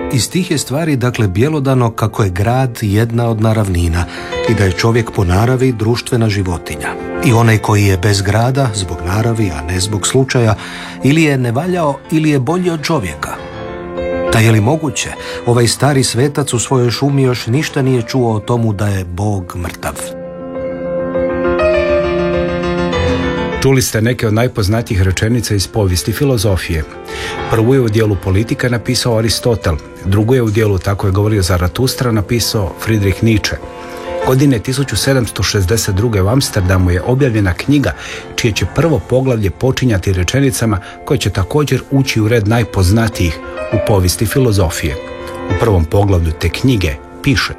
Iz tih je stvari dakle bjelodano kako je grad jedna od naravnina i da je čovjek po naravi društvena životinja. I onaj koji je bez grada, zbog naravi, a ne zbog slučaja, ili je nevaljao ili je bolji od čovjeka. Da je li moguće, ovaj stari svetac u svojoj šumi još ništa nije čuo o tomu da je Bog mrtav. Čuli ste neke od najpoznatijih rečenica iz povijesti filozofije. Prvu je u dijelu Politika napisao Aristotel, drugu je u dijelu Tako je govorio Zaratustra napisao Friedrich Nietzsche. Godine 1762. u Amsterdamu je objavljena knjiga čije će prvo poglavlje počinjati rečenicama koje će također ući u red najpoznatijih u povijesti filozofije. U prvom poglavlju te knjige piše: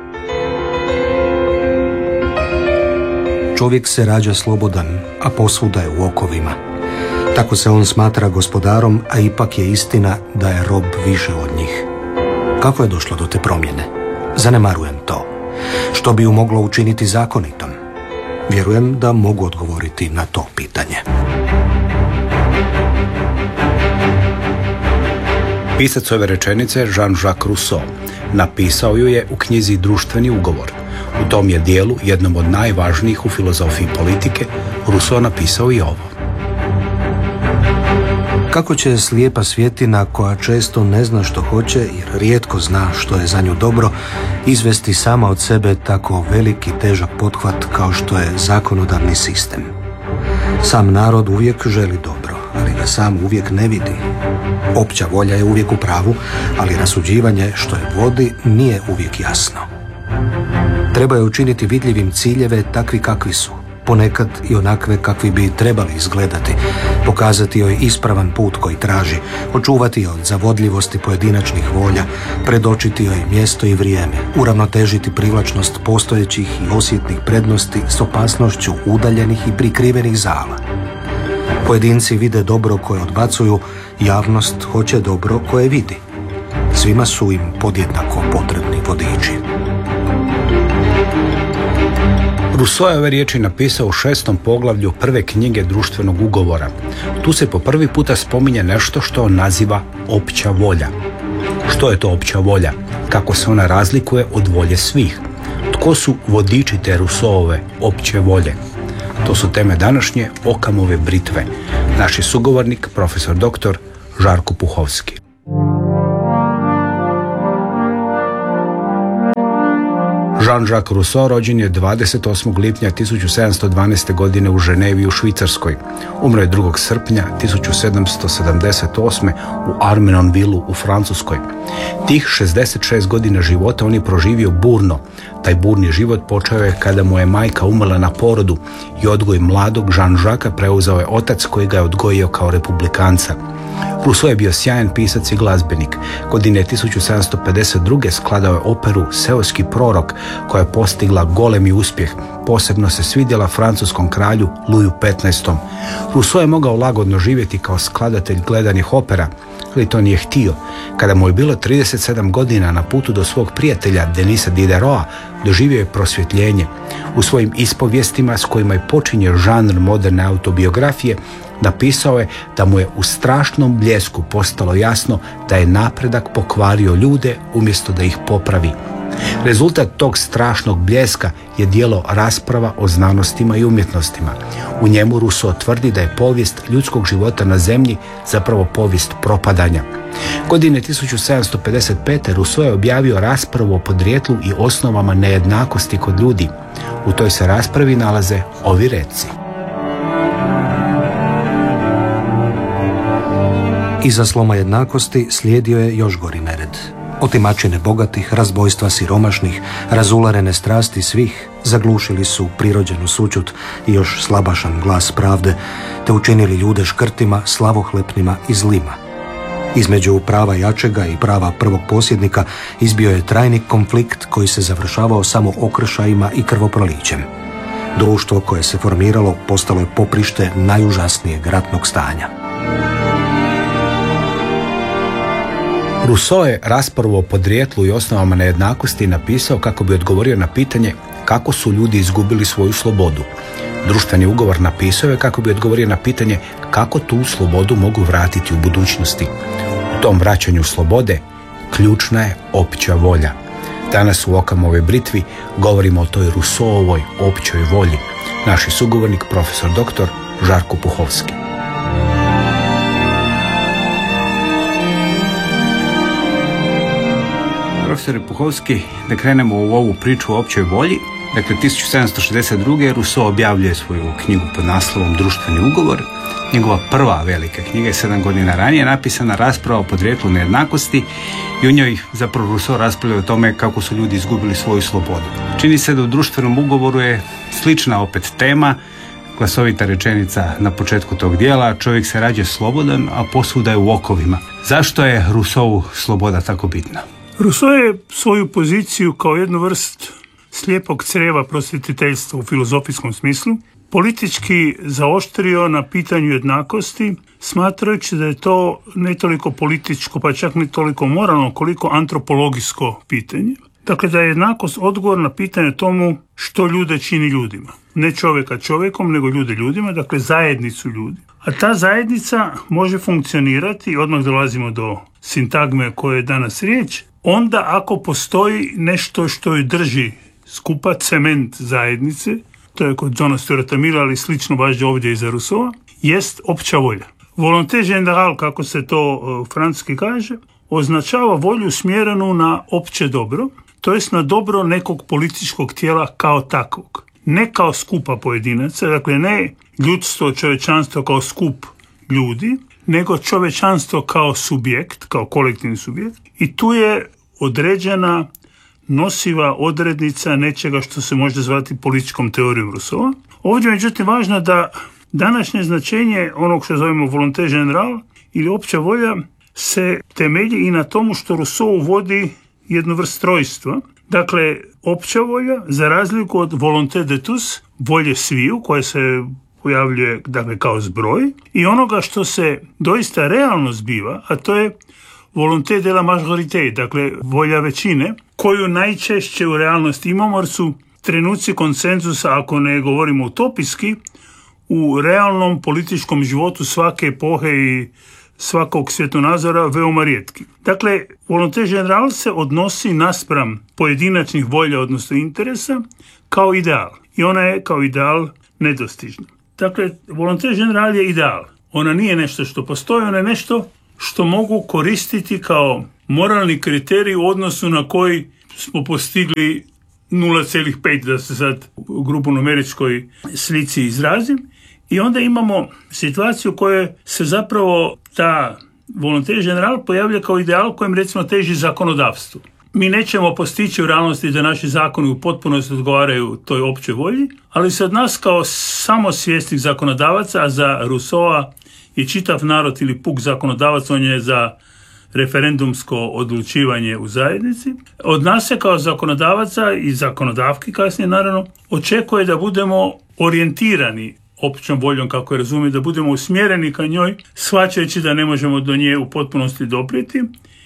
Čovjek se rađa slobodan, a posvuda je u okovima. Tako se on smatra gospodarom, a ipak je istina da je rob više od njih. Kako je došlo do te promjene? Zanemarujem to. Što bi ju moglo učiniti zakonitom? Vjerujem da mogu odgovoriti na to pitanje. Pisac ove rečenice, Jean-Jacques Rousseau, napisao ju je u knjizi Društveni ugovor. U tom je dijelu, jednom od najvažnijih u filozofiji politike, Rousseau napisao i ovo: Kako će slijepa svjetina, koja često ne zna što hoće jer rijetko zna što je za nju dobro, izvesti sama od sebe tako veliki težak pothvat kao što je zakonodavni sistem? Sam narod uvijek želi dobro, ali ga sam uvijek ne vidi. Opća volja je uvijek u pravu, ali rasuđivanje što je vodi nije uvijek jasno. Treba je učiniti vidljivim ciljeve takvi kakvi su, ponekad i onakve kakvi bi trebali izgledati, pokazati joj ispravan put koji traži, očuvati je od zavodljivosti pojedinačnih volja, predočiti joj mjesto i vrijeme, uravnotežiti privlačnost postojećih i osjetnih prednosti s opasnošću udaljenih i prikrivenih zala. Pojedinci vide dobro koje odbacuju, javnost hoće dobro koje vidi. Svima su im podjednako potrebni vodiči. Rousseau je ove riječi napisao u 6. poglavlju prve knjige Društvenog ugovora. Tu se po prvi puta spominje nešto što on naziva opća volja. Što je to opća volja? Kako se ona razlikuje od volje svih? Tko su vodiči te Rousseauove opće volje? To su teme današnje Okamove britve. Naš je sugovornik, profesor dr. Žarko Puhovski. Jean-Jacques Rousseau rođen je 28. lipnja 1712. godine u Ženevi u Švicarskoj. Umro je 2. srpnja 1778. u Armenonvillu u Francuskoj. Tih 66 godina života on je proživio burno. Taj burni život počeo je kada mu je majka umrla na porodu i odgoj mladog Jean-Jacquesa preuzeo je otac koji ga je odgojio kao republikanca. Rousseau je bio sjajan pisac i glazbenik. Godine 1752. skladao je operu Seoski prorok koja je postigla golemi uspjeh. Posebno se svidjela francuskom kralju Louisu XV. Rousseau je mogao lagodno živjeti kao skladatelj gledanih opera, ali to nije htio. Kada mu je bilo 37 godina na putu do svog prijatelja Denisa Dideroa, doživio je prosvjetljenje. U svojim ispovijestima s kojima je počinje žanr moderne autobiografije, napisao je da mu je u strašnom bljesku postalo jasno da je napredak pokvario ljude umjesto da ih popravi. Rezultat tog strašnog bljeska je djelo Rasprava o znanostima i umjetnostima. U njemu Rousseau tvrdi da je povijest ljudskog života na zemlji zapravo povijest propadanja. Godine 1755. Rousseau je objavio Raspravu o podrijetlu i osnovama nejednakosti kod ljudi. U toj se raspravi nalaze ovi reci: Iza sloma jednakosti slijedio je još gori nered. Otimačine bogatih, razbojstva siromašnih, razularene strasti svih zaglušili su prirođenu sućut i još slabašan glas pravde, te učinili ljude škrtima, slavohlepnima i zlima. Između prava jačega i prava prvog posjednika izbio je trajni konflikt koji se završavao samo okršajima i krvoprolićem. Društvo koje se formiralo postalo je poprište najužasnijeg ratnog stanja. Rousseau je Raspravu o podrijetlu i osnovama nejednakosti napisao kako bi odgovorio na pitanje kako su ljudi izgubili svoju slobodu. Društveni ugovor napisao je kako bi odgovorio na pitanje kako tu slobodu mogu vratiti u budućnosti. U tom vraćanju slobode Ključna je opća volja. Danas u Okamove britvi govorimo o toj Rousseauovoj općoj volji. Naš sugovornik, profesor dr. Žarko Puhovski. Profesore Puhovski, da krenemo u ovu priču o općoj volji. Dakle, 1762. Rousseau objavljuje svoju knjigu pod naslovom Društveni ugovor. Njegova prva velika knjiga je 7 godina ranije napisana Rasprava o podrijetlu nejednakosti i u njoj zapravo Rousseau raspravlja o tome kako su ljudi izgubili svoju slobodu. Čini se da u društvenom ugovoru je slična opet tema, glasovita rečenica na početku tog dijela: čovjek se rađa slobodan, a posvuda je u okovima. Zašto je Rousseau sloboda tako bitna? Rousseau je svoju poziciju kao jednu vrst slijepog crijeva prosvjetiteljstva u filozofijskom smislu politički zaoštrio na pitanju jednakosti, smatrajući da je to ne toliko političko, pa čak ne toliko moralno, koliko antropologijsko pitanje. Dakle, da je jednakost odgovor na pitanje tomu što ljude čini ljudima. Ne čovjeka čovjekom, nego ljude ljudima, dakle zajednicu ljudi. A ta zajednica može funkcionirati, odmah dolazimo do sintagme koje je danas riječ, onda ako postoji nešto što ju drži skupa, cement zajednice, to je kod Johna Stuarta Milla, ali slično važi ovdje i za Rousseaua, jest opća volja. Volonté générale, kako se to francuski kaže, označava volju usmjerenu na opće dobro, to jest na dobro nekog političkog tijela kao takvog. Ne kao skupa pojedinaca, dakle ne ljudstvo, čovječanstvo kao skup ljudi, nego čovječanstvo kao subjekt, kao kolektivni subjekt. I tu je određena nosiva odrednica nečega što se može zvati političkom teorijom Rousseaua. Ovdje je međutim važno da današnje značenje onog što zovemo volonté générale ili opća volja se temelji i na tomu što Rousseau vodi jednu vrst trojstva. Dakle, opća volja, za razliku od volonté de tous, volje sviju, koje se pojavljuje dakle, kao zbroj, i onoga što se doista realno zbiva, a to je volonté de la majorité, dakle volja većine, koju najčešće u realnosti imamo, jer su trenuci konsenzusa, ako ne govorimo utopijski, u realnom političkom životu svake epohe i svakog svjetonazora veoma rijetki. Dakle, volonté générale se odnosi naspram pojedinačnih volja, odnosno interesa, kao ideal. I ona je kao ideal nedostižna. Dakle, volonté générale je ideal. Ona nije nešto što postoji, ona je nešto što mogu koristiti kao moralni kriterij u odnosu na koji smo postigli 0,5, da se sad u grubo numeričkoj slici izrazim. I onda imamo situaciju u kojoj se zapravo ta volonté générale pojavlja kao ideal kojem recimo teži zakonodavstvu. Mi nećemo postići u realnosti da naši zakoni u potpunosti odgovaraju toj općoj volji, ali se od nas kao samosvjesnih zakonodavaca, a za Rousseaua je čitav narod ili puk zakonodavac, on je za referendumsko odlučivanje u zajednici. Od nas se kao zakonodavaca i zakonodavki kasnije naravno očekuje da budemo orijentirani općom voljom, kako je razumije, da budemo usmjereni ka njoj, shvaćajući da ne možemo do nje u potpunosti doprijeti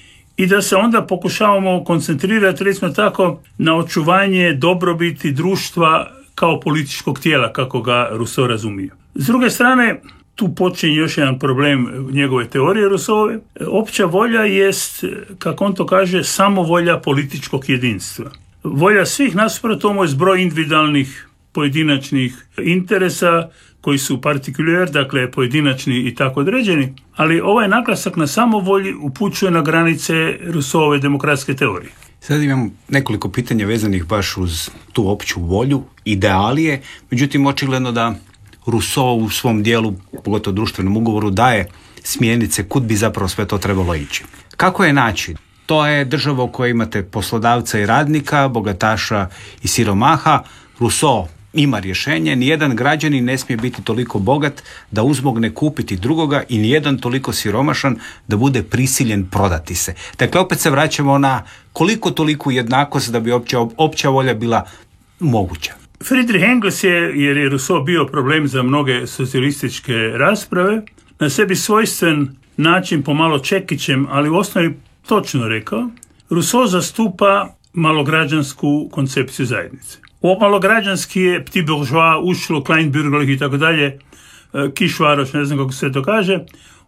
i da se onda pokušavamo koncentrirati, recimo tako, na očuvanje dobrobiti društva kao političkog tijela, kako ga Rousseau razumije. S druge strane, tu počinje još jedan problem njegove teorije Rousseauove. Opća volja jest, kako on to kaže, samovolja političkog jedinstva. Volja svih nasuprot tomu je zbroj individualnih pojedinačnih interesa koji su partikulier, dakle pojedinačni i tako određeni, ali ovaj naglasak na samovolji upućuje na granice Rousseauove demokratske teorije. Sad imam nekoliko pitanja vezanih baš uz tu opću volju, idealije, međutim očigledno da Rousseau u svom dijelu, pogotovo društvenom ugovoru, daje smjernice kud bi zapravo sve to trebalo ići. Kako je naći? To je država u kojoj imate poslodavca i radnika, bogataša i siromaha. Rousseau ima rješenje, nijedan građanin ne smije biti toliko bogat da uzmogne kupiti drugoga i nijedan toliko siromašan da bude prisiljen prodati se. Dakle, opet se vraćamo na koliko toliku jednakost da bi opća volja bila moguća. Friedrich Engels je, jer je Rousseau bio problem za mnoge socijalističke rasprave, na sebi svojstven način, pomalo čekićem, ali u osnovi točno rekao, Rousseau zastupa malograđansku koncepciju zajednice. O malograđanski je petit bourgeois, ušlo, kleinbürgerlich i tako dalje, kišvaroš, ne znam kako se to kaže.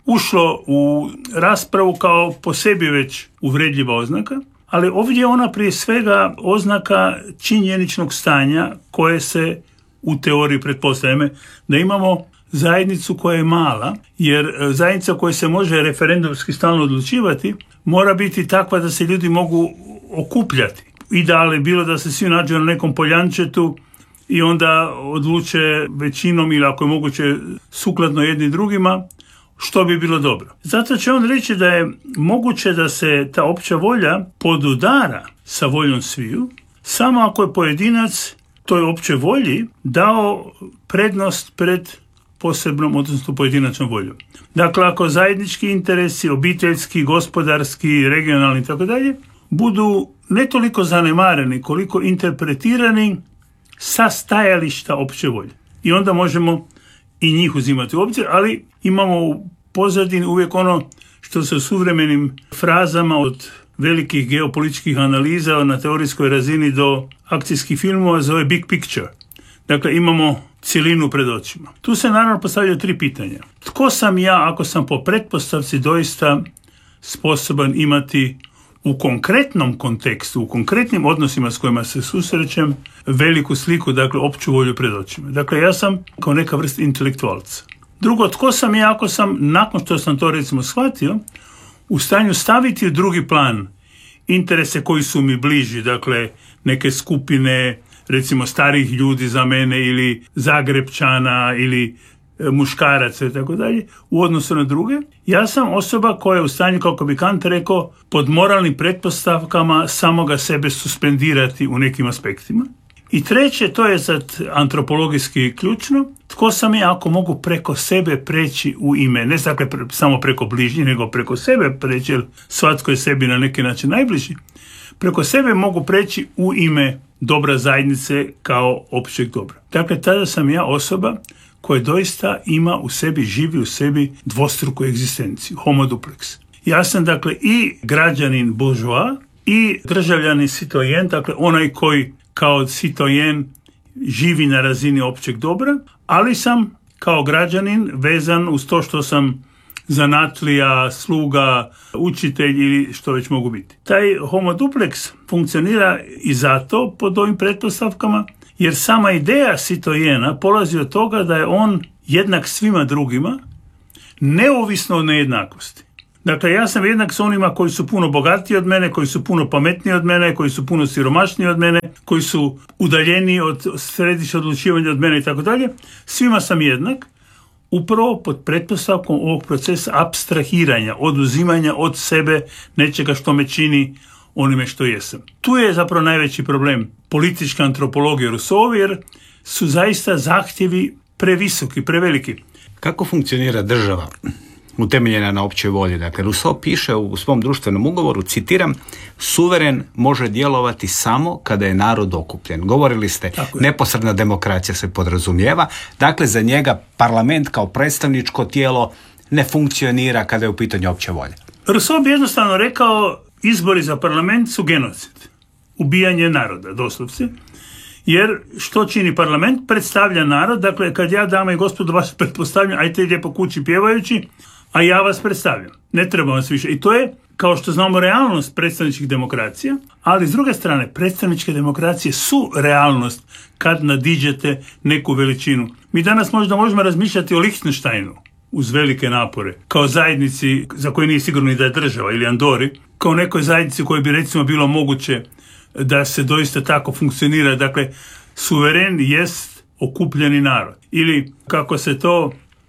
ušlo u raspravu kao po sebi već uvredljiva oznaka, ali ovdje je ona prije svega oznaka činjeničnog stanja koje se u teoriji pretpostavlja da imamo zajednicu koja je mala, jer zajednica koja se može referendumski stalno odlučivati mora biti takva da se ljudi mogu okupljati. Idealno je bilo da se svi nađu na nekom poljančetu i onda odluče većinom ili ako je moguće sukladno jedni drugima, što bi bilo dobro. Zato će on reći da je moguće da se ta opća volja podudara sa voljom sviju, samo ako je pojedinac toj općoj volji dao prednost pred posebnom, odnosno pojedinačnom voljom. Dakle, ako zajednički interesi, obiteljski, gospodarski, regionalni i tako dalje, budu ne toliko zanemareni koliko interpretirani sa stajališta opće volje. I onda možemo i njih uzimati u obzir, ali imamo u pozadini uvijek ono što se u suvremenim frazama od velikih geopolitičkih analiza na teorijskoj razini do akcijskih filmova zove big picture. Dakle, imamo cjelinu pred očima. Tu se naravno postavljaju 3 pitanja. Tko sam ja ako sam po pretpostavci doista sposoban imati u konkretnom kontekstu, u konkretnim odnosima s kojima se susrećem, veliku sliku, dakle, opću volju pred očima. Dakle, ja sam kao neka vrsta intelektualca. Drugo, tko sam ja ako sam, nakon što sam to recimo shvatio, u stanju staviti u drugi plan interese koji su mi bliži, dakle, neke skupine, recimo starih ljudi za mene ili Zagrebčana ili muškaraca i tako dalje, u odnosu na druge. Ja sam osoba koja je u stanju, kako bi Kant rekao, pod moralnim pretpostavkama samoga sebe suspendirati u nekim aspektima. I treće, to je sad antropologijski ključno, tko sam ja ako mogu preko sebe preći u ime, ne dakle samo preko bližnjih, nego preko sebe preći, jer svatko je sebi na neki način najbliži, preko sebe mogu preći u ime dobra zajednice kao općeg dobra. Dakle, tada sam ja osoba koja doista ima u sebi, živi u sebi dvostruku egzistenciju, homo duplex. Ja sam dakle i građanin bourgeois i državljanin citoyen, dakle onaj koji kao citoyen živi na razini općeg dobra, ali sam kao građanin vezan uz to što sam zanatlija, sluga, učitelj ili što već mogu biti. Taj homo duplex funkcionira i zato pod ovim pretpostavkama, jer sama ideja citoyena polazi od toga da je on jednak svima drugima, neovisno od nejednakosti. Dakle, ja sam jednak s onima koji su puno bogatiji od mene, koji su puno pametniji od mene, koji su puno siromašniji od mene, koji su udaljeniji od središta odlučivanja od mene i tako dalje. Svima sam jednak, upravo pod pretpostavkom ovog procesa apstrahiranja, oduzimanja od sebe nečega što me čini onime što jesam. Tu je zapravo najveći problem političke antropologije Rousseau, jer su zaista zahtjevi previsoki, preveliki. Kako funkcionira država utemeljena na općoj volji? Dakle, Rousseau piše u svom društvenom ugovoru, citiram, suveren može djelovati samo kada je narod okupljen. Govorili ste, neposredna demokracija se podrazumijeva, dakle za njega parlament kao predstavničko tijelo ne funkcionira kada je u pitanju opća volja. Rousseau bi jednostavno rekao, izbori za parlament su genocid, ubijanje naroda, doslovce. Jer što čini parlament? Predstavlja narod. Dakle, kad ja, dame i gospodo, vas pretpostavljam, ajte lijepo kući pjevajući, a ja vas predstavljam. Ne treba vas više. I to je, kao što znamo, realnost predstavničkih demokracija, ali s druge strane, predstavničke demokracije su realnost kad nadiđete neku veličinu. Mi danas možda možemo razmišljati o Lichtensteinu uz velike napore, kao zajednici za koje nije sigurno ni da je država, ili Andori, kao nekoj zajednici u kojoj bi recimo bilo moguće da se doista tako funkcionira. Dakle, suveren jest okupljeni narod. Ili, kako se to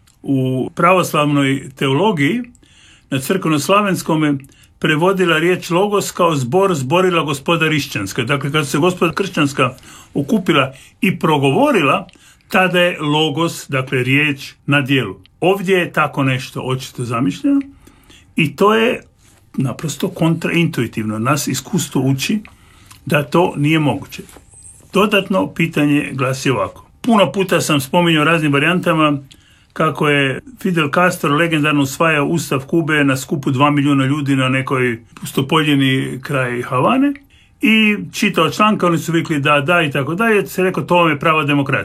u pravoslavnoj teologiji na crkveno-slavenskome prevodila riječ logos kao zbor, zborila gospoda Rišćanska. Dakle, kad se gospoda Kršćanska okupila i progovorila, tada je logos, dakle riječ, na djelu. Ovdje je tako nešto očito zamišljeno i to je naprosto kontraintuitivno. Nas iskustvo uči da to nije moguće. Dodatno pitanje glasi ovako. Puno puta sam spominjao raznim varijantama kako je Fidel Castro legendarno usvajao Ustav Kube na skupu 2 milijuna ljudi na nekoj pustopoljini kraj Havane i čitao članka, oni su vikli da i tako dalje, se rekao to vam je prava demokracija.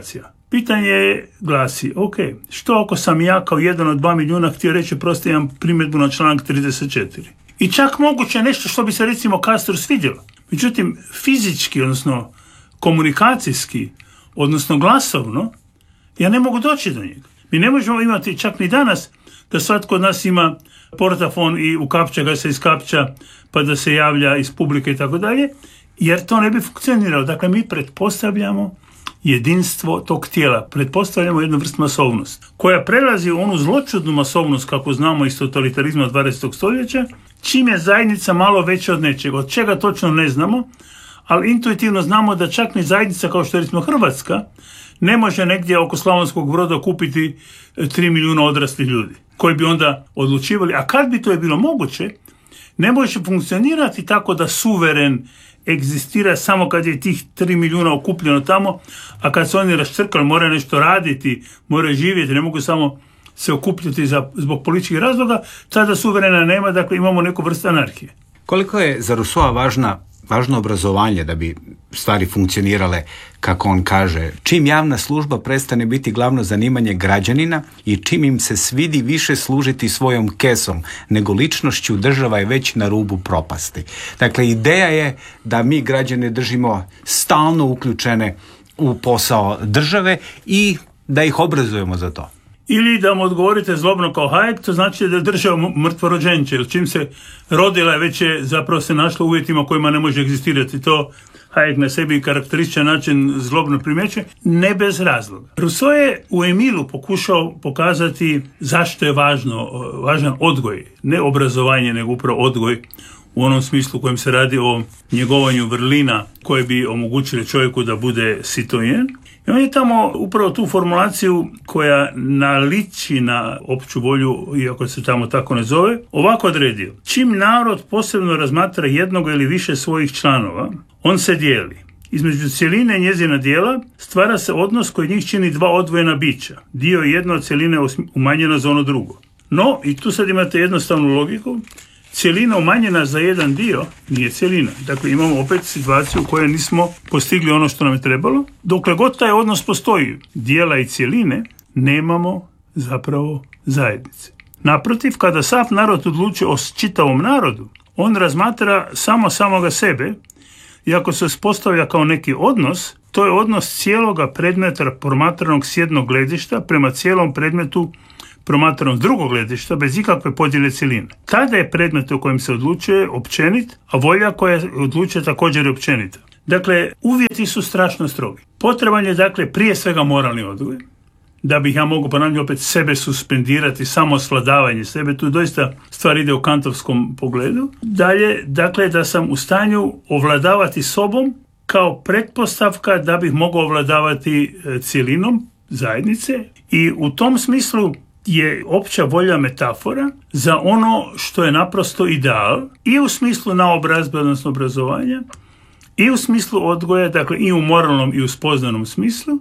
Pitanje glasi, ok, što ako sam ja kao jedan od 2 milijuna htio reći, prosto imam primjedbu na članak 34. I čak moguće nešto što bi se recimo Castro svidjelo. Međutim, fizički, odnosno komunikacijski, odnosno glasovno, ja ne mogu doći do njega. Mi ne možemo imati čak ni danas da svatko od nas ima portafon i ukapča ga se iskapča pa da se javlja iz publike i tako dalje, jer to ne bi funkcioniralo. Dakle, mi pretpostavljamo jedinstvo tog tijela, pretpostavljamo jednu vrst masovnost, koja prelazi u onu zločudnu masovnost, kako znamo iz totalitarizma 20. stoljeća, čim je zajednica malo veća od nečega. Od čega točno ne znamo, ali intuitivno znamo da čak ni zajednica kao što je recimo Hrvatska ne može negdje oko Slavonskog Broda kupiti 3 milijuna odraslih ljudi, koji bi onda odlučivali. A kad bi to je bilo moguće, ne može funkcionirati tako da suveren egzistira samo kad je tih 3 milijuna okupljeno tamo, a kad se oni raštrkali, moraju nešto raditi, moraju živjeti, ne mogu samo se okupljati zbog političkih razloga, tada suverena nema, dakle imamo neku vrstu anarhije. Koliko je za Rousseau važno obrazovanje da bi stvari funkcionirale, kako on kaže, čim javna služba prestane biti glavno zanimanje građanina i čim im se svidi više služiti svojom kesom nego ličnošću, država je već na rubu propasti. Dakle, ideja je da mi građane držimo stalno uključene u posao države i da ih obrazujemo za to. Ili da mu odgovorite zlobno kao Hayek, to znači da je država mrtvorođenče, jer čim se rodila već je zapravo se našla u uvjetima kojima ne može egzistirati. To Hayek na sebi karakterističan način zlobno primjećuje, ne bez razloga. Rousseau je u Emilu pokušao pokazati zašto je važan odgoj, ne obrazovanje, nego upravo odgoj u onom smislu kojem se radi o njegovanju vrlina koje bi omogućile čovjeku da bude citoyen. I on je tamo upravo tu formulaciju koja naliči na opću volju, iako se tamo tako ne zove, ovako odredio. Čim narod posebno razmatra jednog ili više svojih članova, on se dijeli. Između cjeline njezina dijela stvara se odnos koji njih čini dva odvojena bića. Dio jedno od cjeline umanjeno za ono drugo. No, i tu sad imate jednostavnu logiku, cjelina umanjena za jedan dio nije cjelina. Dakle, imamo opet situaciju u kojoj nismo postigli ono što nam je trebalo. Dokle god taj odnos postoji, dijela i cjeline, nemamo zapravo zajednice. Naprotiv, kada sav narod odlučuje o čitavom narodu, on razmatra samo samoga sebe i ako se uspostavlja kao neki odnos, to je odnos cijeloga predmeta promatranog s jednog gledišta prema cijelom predmetu promatranom s drugog gledišta bez ikakve podjele cjeline. Tada je predmet u kojem se odlučuje općenit, a volja koja odlučuje također je općenita. Dakle, uvjeti su strašno strogi. Potreban je, dakle, prije svega moralni odgoj, da bih ja mogu ponavljati opet sebe suspendirati, samo svladavanje sebe, tu doista stvar ide u kantovskom pogledu. Dalje, dakle, da sam u stanju ovladavati sobom kao pretpostavka da bih mogao ovladavati cjelinom zajednice i u tom smislu je opća volja metafora za ono što je naprosto ideal i u smislu naobrazbe, odnosno obrazovanja, i u smislu odgoja, dakle i u moralnom i u spoznanom smislu,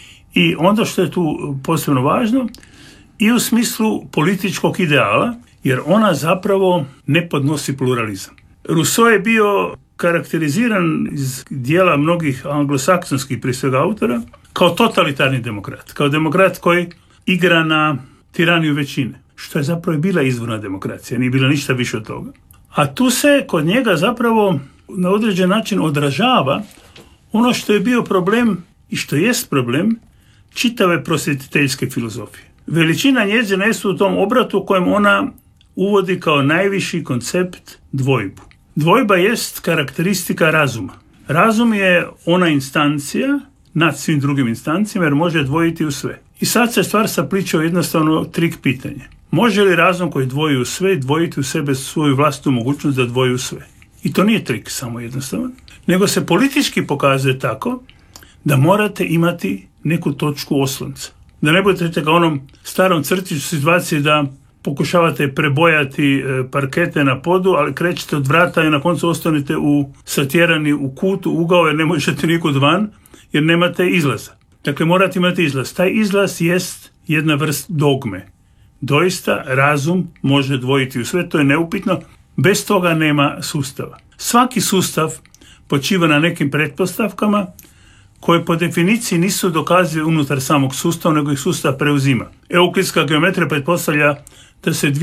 i onda što je tu posebno važno, i u smislu političkog ideala, jer ona zapravo ne podnosi pluralizam. Rousseau je bio karakteriziran iz dijela mnogih anglosaksonskih prije svega autora kao totalitarni demokrat, kao demokrat koji igra na tiraniju većine, što je zapravo bila izvorna demokracija, nije bila ništa više od toga. A tu se kod njega zapravo na određen način odražava ono što je bio problem i što jest problem čitave prosvjetiteljske filozofije. Veličina njezina jest u tom obratu u kojem ona uvodi kao najviši koncept dvojbu. Dvojba jest karakteristika razuma. Razum je ona instancija nad svim drugim instancijama jer može dvojiti u sve. I sad se stvar sapliče u jednostavno trik pitanje. Može li razum koji dvoji u sve dvojiti u sebe svoju vlastitu mogućnost da dvoji u sve? I to nije trik samo jednostavan, nego se politički pokazuje tako da morate imati neku točku oslonca. Da ne budete kao onom starom crtiću situaciji da pokušavate prebojati parkete na podu, ali krećete od vrata i na koncu ostanete satjerani u kutu, ugao jer ne možete nikud van jer nemate izlaza. Dakle, morate imati izlaz. Taj izlaz jest jedna vrst dogme. Doista, razum može dvojiti u sve, to je neupitno. Bez toga nema sustava. Svaki sustav počiva na nekim pretpostavkama koje po definiciji nisu dokazive unutar samog sustava, nego ih sustav preuzima. Euklidska geometrija pretpostavlja da se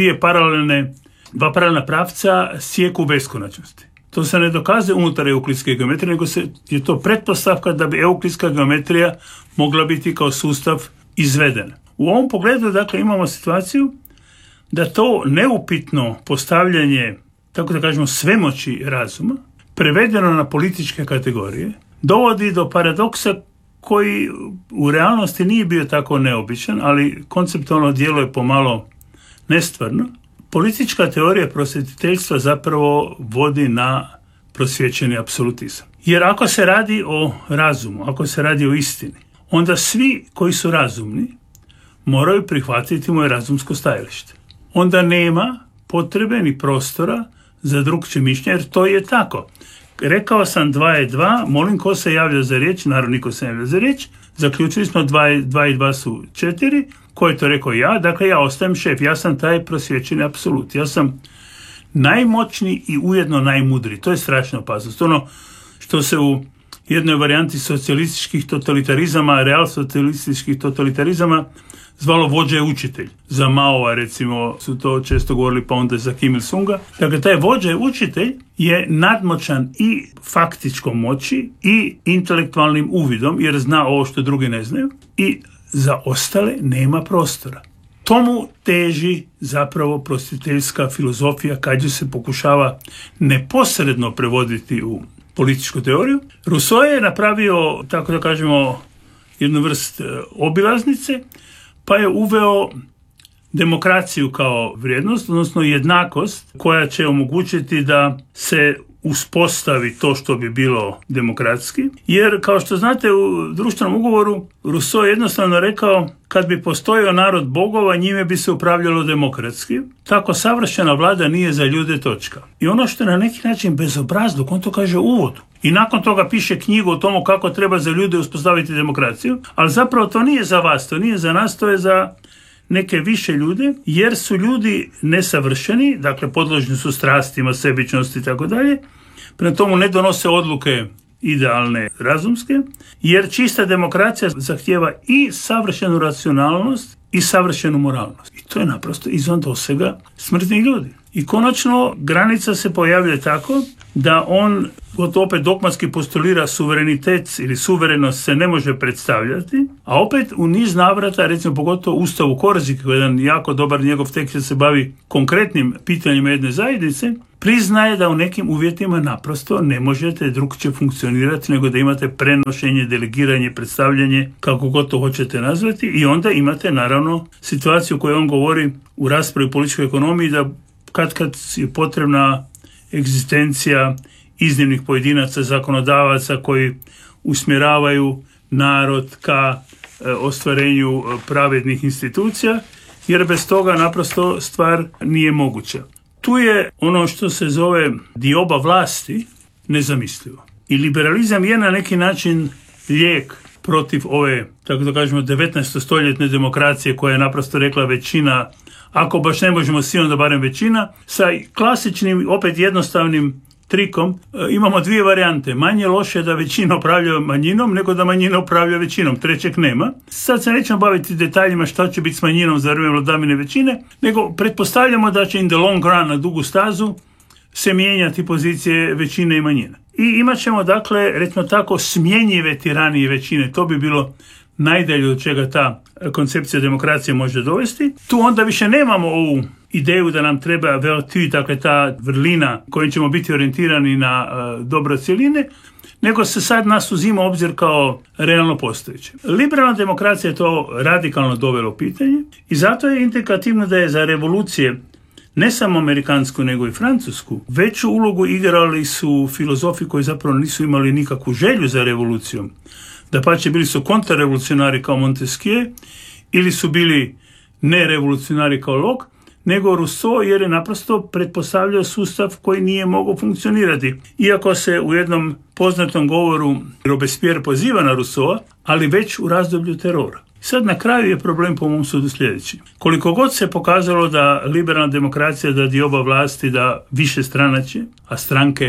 dva paralelna pravca sjeku u beskonačnosti. To se ne dokazuje unutar euklidske geometrije, nego je to pretpostavka da bi euklidska geometrija mogla biti kao sustav izvedena. U ovom pogledu, dakle, imamo situaciju da to neupitno postavljanje, tako da kažemo, svemoći razuma, prevedeno na političke kategorije, dovodi do paradoksa koji u realnosti nije bio tako neobičan, ali konceptualno djeluje pomalo nestvarno. Politička teorija prosvjetiteljstva zapravo vodi na prosvjećeni apsolutizam. Jer ako se radi o razumu, ako se radi o istini, onda svi koji su razumni moraju prihvatiti moje razumsko stajalište. Onda nema potrebe ni prostora za drukčije mišljenje, jer to je tako. Rekao sam 2 je 2, molim ko se javlja za riječ, naravno niko se javlja za riječ, zaključili smo 2 i 2 su 4, ko je to rekao? Ja, dakle ja ostajem šef, ja sam taj prosvjećeni apsolut, ja sam najmoćniji i ujedno najmudriji, to je strašna opasnost. Ono što se u jednoj varijanti socijalističkih totalitarizama, realsocijalističkih totalitarizama, zvalo vođa je učitelj. Za Maova, recimo, su to često govorili, pa onda za Kim Il-sunga. Dakle, taj vođa je učitelj je nadmoćan i faktičkom moći i intelektualnim uvidom, jer zna ovo što drugi ne znaju, i za ostale nema prostora. Tomu teži zapravo prosvjetiteljska filozofija kad ju se pokušava neposredno prevoditi u političku teoriju. Rousseau je napravio, tako da kažemo, jednu vrst obilaznice, pa je uveo demokraciju kao vrijednost, odnosno jednakost koja će omogućiti da se uspostavi to što bi bilo demokratski. Jer, kao što znate, u društvenom ugovoru Rousseau je jednostavno rekao, kad bi postojao narod bogova, njime bi se upravljalo demokratski. Tako savršena vlada nije za ljude, točka. I ono što je na neki način bezobrazluk, on to kaže u uvodu. I nakon toga piše knjigu o tomu kako treba za ljude uspostaviti demokraciju, ali zapravo to nije za vas, to nije za nas, to je za neke više ljude, jer su ljudi nesavršeni, dakle podložni su strastima, sebičnosti i tako dalje, prema tomu ne donose odluke idealne, razumske, jer čista demokracija zahtijeva i savršenu racionalnost i savršenu moralnost. I to je naprosto izvan dosega smrtnih ljudi. I konačno granica se pojavlja tako da on opet dogmatski postulira suverenitet ili suverenost se ne može predstavljati, a opet u niz navrata, recimo pogotovo Ustavu Korzike, koji je jedan jako dobar njegov tekst se bavi konkretnim pitanjima jedne zajednice, priznaje da u nekim uvjetima naprosto ne možete drukčije funkcionirati nego da imate prenošenje, delegiranje, predstavljanje, kako god to hoćete nazvati, i onda imate naravno situaciju u kojoj on govori u raspravi o političkoj ekonomiji da kad je potrebna egzistencija iznimnih pojedinaca, zakonodavaca koji usmjeravaju narod ka ostvarenju pravednih institucija, jer bez toga naprosto stvar nije moguća. Tu je ono što se zove dioba vlasti nezamislivo. I liberalizam je na neki način lijek protiv ove, tako da kažemo, 19. demokracije koja je naprosto rekla većina, ako baš ne možemo svi, onda barem većina, sa klasičnim, opet jednostavnim trikom. Imamo dvije varijante. Manje loše da većina upravlja manjinom nego da manjina upravlja većinom. Trećeg nema. Sad se nećemo baviti detaljima šta će biti s manjinom za vrijeme vladavine većine, nego pretpostavljamo da će in the long run, na dugu stazu, se mijenjati pozicije većine i manjine. I imat ćemo, dakle, recimo tako, smjenjive tiranije većine. To bi bilo najdalje do čega ta koncepcija demokracije može dovesti. Tu onda više nemamo ovu ideju da nam treba vertu, dakle ta vrlina kojom ćemo biti orijentirani na dobro cjeline, nego se sad nas uzima obzir kao realno postojeće. Liberalna demokracija je to radikalno dovelo u pitanje i zato je indikativno da je za revolucije, ne samo amerikansku nego i francusku, veću ulogu igrali su filozofi koji zapravo nisu imali nikakvu želju za revolucijom. Dapače, bili su kontrarevolucionari kao Montesquieu ili su bili nerevolucionari kao Locke, nego Rousseau, jer je naprosto pretpostavljao sustav koji nije mogao funkcionirati. Iako se u jednom poznatom govoru Robespierre poziva na Rousseaua, ali već u razdoblju terora. Sad na kraju je problem po mom sudu sljedeći. Koliko god se pokazalo da liberalna demokracija, da dioba vlasti, da više stranačje, a stranke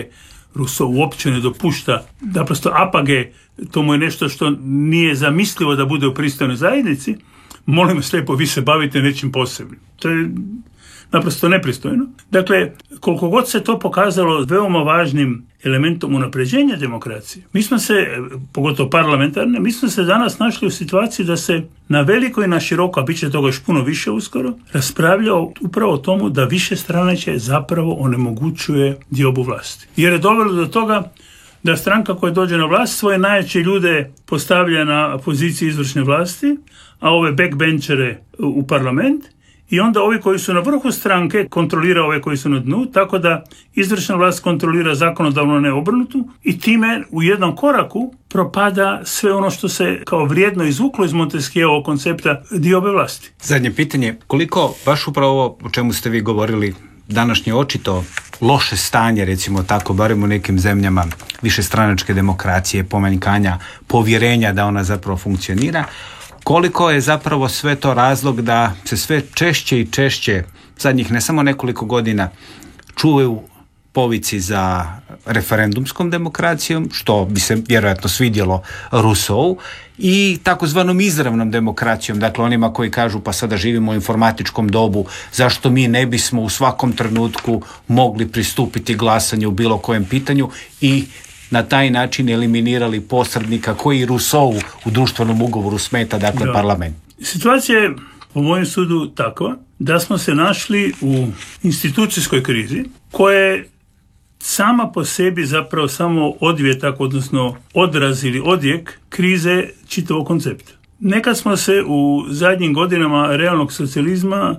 Rousseau uopće ne dopušta, naprosto apage, to mu je nešto što nije zamislivo da bude u pristojnoj zajednici, molim vas lijepo, vi se bavite nečim posebnim. To je naprosto nepristojno. Dakle, koliko god se to pokazalo veoma važnim elementom unapređenja demokracije, mi smo se, pogotovo parlamentarne, mi smo se danas našli u situaciji da se na veliko i na široko, a bit će toga još puno više uskoro, raspravlja upravo o tomu da višestranačje zapravo onemogućuje diobu vlasti. Jer je dovelo do toga da stranka koja dođe na vlast svoje najjače ljude postavlja na poziciji izvršne vlasti, a ove backbenchere u parlament, i onda ovi koji su na vrhu stranke kontrolira ove koji su na dnu, tako da izvršna vlast kontrolira zakonodavno neobrnutu i time u jednom koraku propada sve ono što se kao vrijedno izvuklo iz Montesquieuovog koncepta diobe vlasti. Zadnje pitanje, koliko baš upravo ovo o čemu ste vi govorili, današnje očito loše stanje, recimo tako, barem u nekim zemljama višestranačke demokracije, pomanjkanja povjerenja da ona zapravo funkcionira, koliko je zapravo sve to razlog da se sve češće i češće, zadnjih ne samo nekoliko godina, čuvaju povici za referendumskom demokracijom, što bi se vjerojatno svidjelo Rousseau, i takozvanom izravnom demokracijom, dakle onima koji kažu pa sada živimo u informatičkom dobu, zašto mi ne bismo u svakom trenutku mogli pristupiti glasanju u bilo kojem pitanju i na taj način eliminirali posrednika koji Rousseau u društvenom ugovoru smeta, dakle parlament. Situacija je po mojem sudu takva da smo se našli u institucijskoj krizi koja je sama po sebi zapravo samo odvjetak, odnosno odraz ili odjek krize čitavog koncepta. Nekad smo se u zadnjim godinama realnog socijalizma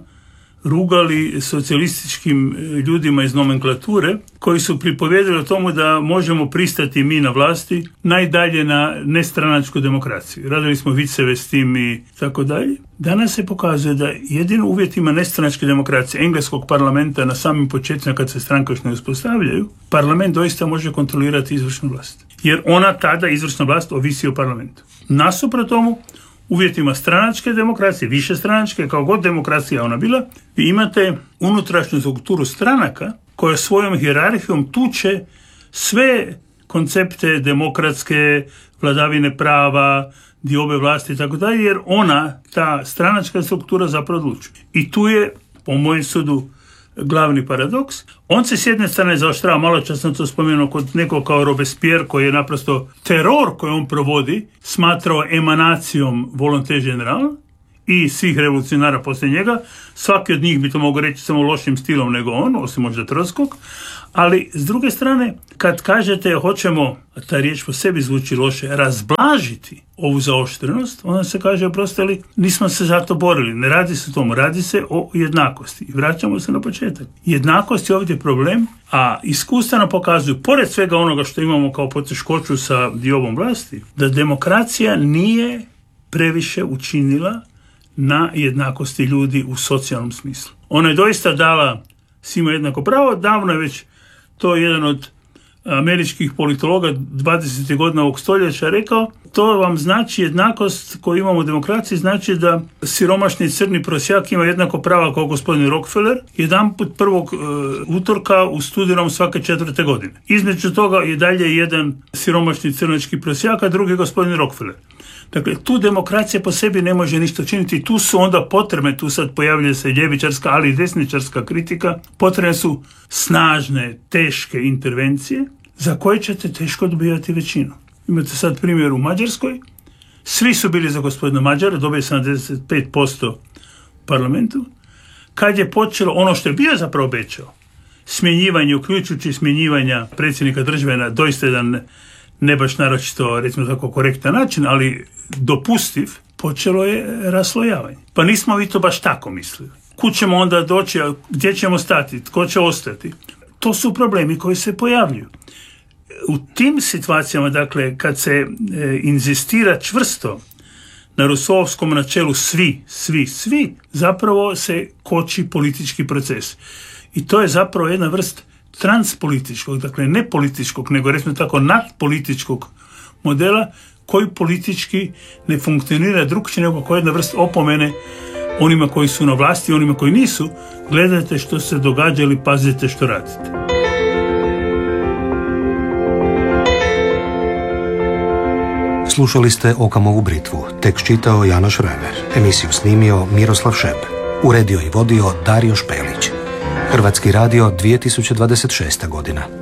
rugali socijalističkim ljudima iz nomenklature koji su pripovjedili o tomu da možemo pristati mi na vlasti najdalje na nestranačku demokraciju. Radili smo viceve s tim i tako dalje. Danas se pokazuje da jedino uvjetima nestranačke demokracije engleskog parlamenta na samim početcima kad se stranke još ne uspostavljaju, parlament doista može kontrolirati izvršnu vlast. Jer ona tada, izvršna vlast, ovisi o parlamentu. Nasuprot tomu, uvjetima stranačke demokracije, više stranačke, kao god demokracija ona bila, vi imate unutrašnju strukturu stranaka koja svojom hijerarhijom tuče sve koncepte demokratske, vladavine prava, diobe vlasti i tako dalje, jer ona, ta stranačka struktura zapravo odlučuje. I tu je, po mojem sudu, glavni paradoks. On se s jedne strane zaoštrava, malo čas sam to spomenuo kod nekog kao Robespierre, koji je naprosto teror koji on provodi smatrao emanacijom volonté générale i svih revolucionara poslije njega. Svaki od njih bi to mogao reći samo lošim stilom nego on, osim možda Trotskog. Ali s druge strane, kad kažete hoćemo, a ta riječ po sebi zvuči loše, razblažiti ovu zaoštrenost, onda se kaže, oprostili, nismo se za to borili. Ne radi se o tomu, radi se o jednakosti. I vraćamo se na početak. Jednakost je ovdje problem, a iskustva nam pokazuju, pored svega onoga što imamo kao poteškoću sa diobom vlasti, da demokracija nije previše učinila na jednakosti ljudi u socijalnom smislu. Ona je doista dala svima jednako pravo, davno je već to jedan od američkih politologa 20. godina ovog stoljeća rekao, to vam znači jednakost koju imamo u demokraciji, znači da siromašni crni prosjak ima jednako prava kao gospodin Rockefeller, jedanput prvog utorka u studenom svake 4. godine. Između toga je dalje jedan siromašni crnački prosjak, a drugi gospodin Rockefeller. Dakle, tu demokracija po sebi ne može ništa činiti, tu su onda potrebne, tu sad pojavljuje se ljevičarska, ali i desničarska kritika, potrebne su snažne, teške intervencije za koje ćete teško dobivati većinu. Imate sad primjer u Mađarskoj, svi su bili za gospodina Mađara, dobio 75% u parlamentu, kad je počelo ono što je bio zapravo obećao, smjenjivanje, uključujući smjenjivanja predsjednika države na doista jedan ne baš naročito, recimo tako, korektan način, ali dopustiv, počelo je raslojavanje. Pa nismo vi to baš tako mislili. Kud ćemo onda doći, gdje ćemo stati, tko će ostati? To su problemi koji se pojavljuju. U tim situacijama, dakle, kad se inzistira čvrsto na Rousseauovskom načelu svi, zapravo se koči politički proces. I to je zapravo jedna vrst transpolitičkog, dakle ne političkog, nego recimo tako nadpolitičkog modela koji politički ne funkcionira drugčije nego kao jedna vrst opomene onima koji su na vlasti i onima koji nisu. Gledajte što se događa ili pazite što radite. Slušali ste Okamovu britvu, tekst čitao Janoš Rever, emisiju snimio Miroslav Šep, uredio i vodio Dario Špelić. Hrvatski radio 2026. godina.